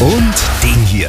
Und den hier.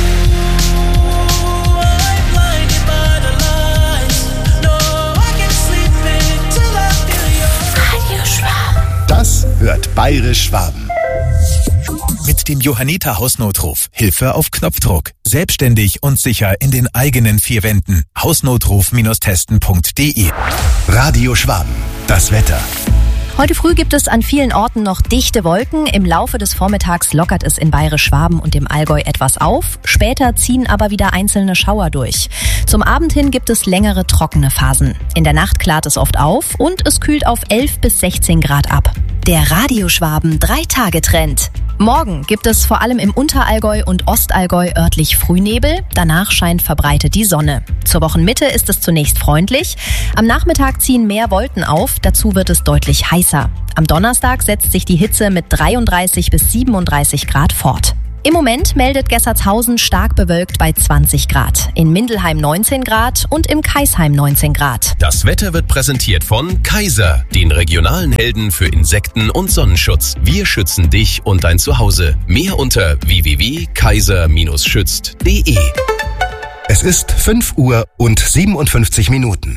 Das hört Bayerisch Schwaben. Mit dem Johanniter Hausnotruf. Hilfe auf Knopfdruck. Selbstständig und sicher in den eigenen vier Wänden. Hausnotruf-testen.de. Radio Schwaben. Das Wetter. Heute früh gibt es an vielen Orten noch dichte Wolken. Im Laufe des Vormittags lockert es in Bayerisch-Schwaben und dem Allgäu etwas auf. Später ziehen aber wieder einzelne Schauer durch. Zum Abend hin gibt es längere trockene Phasen. In der Nacht klart es oft auf und es kühlt auf 11 bis 16 Grad ab. Der Radio Schwaben 3-Tage-Trend. Morgen gibt es vor allem im Unterallgäu und Ostallgäu örtlich Frühnebel. Danach scheint verbreitet die Sonne. Zur Wochenmitte ist es zunächst freundlich. Am Nachmittag ziehen mehr Wolken auf. Dazu wird es deutlich heißer. Am Donnerstag setzt sich die Hitze mit 33 bis 37 Grad fort. Im Moment meldet Gessertshausen stark bewölkt bei 20 Grad, in Mindelheim 19 Grad und im Kaisheim 19 Grad. Das Wetter wird präsentiert von Kaiser, den regionalen Helden für Insekten- und Sonnenschutz. Wir schützen dich und dein Zuhause. Mehr unter www.kaiser-schützt.de. Es ist 5 Uhr und 57 Minuten.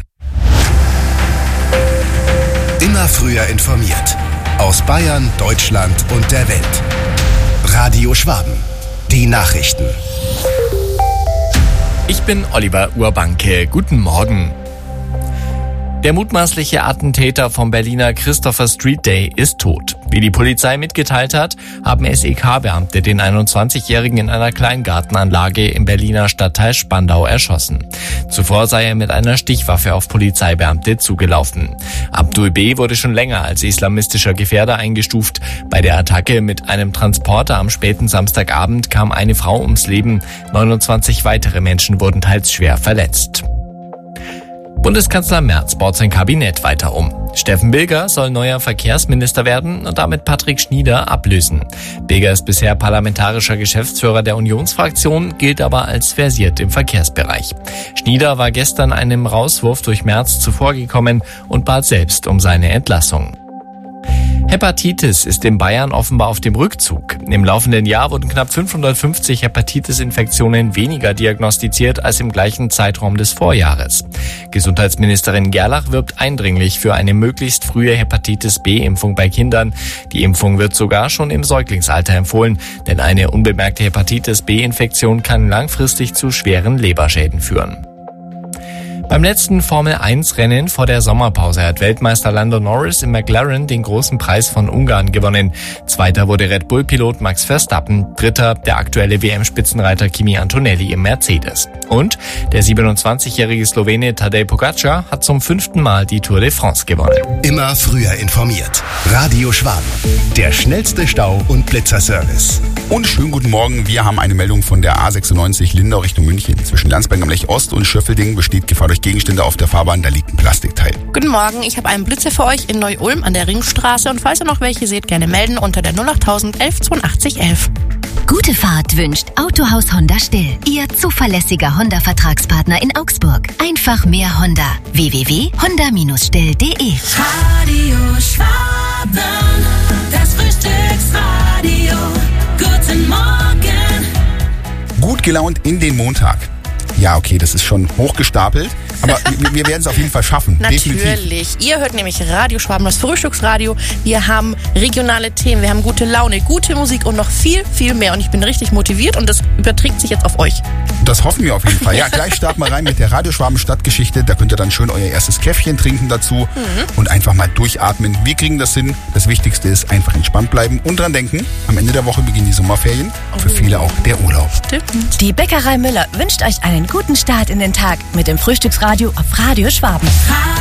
Immer früher informiert. Aus Bayern, Deutschland und der Welt. Radio Schwaben. Die Nachrichten. Ich bin Oliver Urbanke. Guten Morgen. Der mutmaßliche Attentäter vom Berliner Christopher Street Day ist tot. Wie die Polizei mitgeteilt hat, haben SEK-Beamte den 21-Jährigen in einer Kleingartenanlage im Berliner Stadtteil Spandau erschossen. Zuvor sei er mit einer Stichwaffe auf Polizeibeamte zugelaufen. Abdul B. wurde schon länger als islamistischer Gefährder eingestuft. Bei der Attacke mit einem Transporter am späten Samstagabend kam eine Frau ums Leben. 29 weitere Menschen wurden teils schwer verletzt. Bundeskanzler Merz baut sein Kabinett weiter um. Steffen Bilger soll neuer Verkehrsminister werden und damit Patrick Schnieder ablösen. Bilger ist bisher parlamentarischer Geschäftsführer der Unionsfraktion, gilt aber als versiert im Verkehrsbereich. Schnieder war gestern einem Rauswurf durch Merz zuvorgekommen und bat selbst um seine Entlassung. Hepatitis ist in Bayern offenbar auf dem Rückzug. Im laufenden Jahr wurden knapp 550 Hepatitis-Infektionen weniger diagnostiziert als im gleichen Zeitraum des Vorjahres. Gesundheitsministerin Gerlach wirbt eindringlich für eine möglichst frühe Hepatitis-B-Impfung bei Kindern. Die Impfung wird sogar schon im Säuglingsalter empfohlen, denn eine unbemerkte Hepatitis-B-Infektion kann langfristig zu schweren Leberschäden führen. Beim letzten Formel-1-Rennen vor der Sommerpause hat Weltmeister Lando Norris im McLaren den großen Preis von Ungarn gewonnen. Zweiter wurde Red Bull-Pilot Max Verstappen, dritter der aktuelle WM-Spitzenreiter Kimi Antonelli im Mercedes. Und der 27-jährige Slowene Tadej Pogačar hat zum 5. Mal die Tour de France gewonnen. Immer früher informiert. Radio Schwaben. Der schnellste Stau- und Blitzerservice. Und schönen guten Morgen. Wir haben eine Meldung von der A96 Lindau Richtung München. Zwischen Landsberg am Lech Ost und Schöffelding besteht Gefahr durch Gegenstände auf der Fahrbahn. Da liegt ein Plastikteil. Guten Morgen. Ich habe einen Blitzer für euch in Neu-Ulm an der Ringstraße. Und falls ihr noch welche seht, gerne melden unter der 08000 11 82 11. Gute Fahrt wünscht Autohaus Honda Still. Ihr zuverlässiger Honda-Vertragspartner in Augsburg. Einfach mehr Honda. www.honda-still.de. Radio Schwaben, das Frühstücksradio. Guten Morgen. Gut gelaunt in den Montag. Ja, okay, das ist schon hochgestapelt, aber wir werden es auf jeden Fall schaffen. Natürlich. Definitiv. Ihr hört nämlich Radio Schwaben, das Frühstücksradio. Wir haben regionale Themen, wir haben gute Laune, gute Musik und noch viel, viel mehr. Und ich bin richtig motiviert und das überträgt sich jetzt auf euch. Das hoffen wir auf jeden Fall. Ja, gleich starten wir rein mit der Radio Schwaben Stadtgeschichte. Da könnt ihr dann schön euer erstes Käffchen trinken dazu und einfach mal durchatmen. Wir kriegen das hin. Das Wichtigste ist einfach entspannt bleiben und dran denken. Am Ende der Woche beginnen die Sommerferien. Für viele auch der Urlaub. Stimmt. Die Bäckerei Müller wünscht euch einen guten Start in den Tag mit dem Frühstücksradio auf Radio Schwaben.